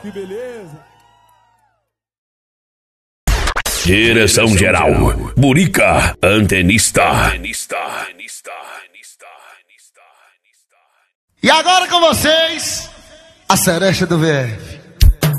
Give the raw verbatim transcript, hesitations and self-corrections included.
Que beleza. Direção geral, Burica, antenista. E agora com vocês, a Seresta do V F.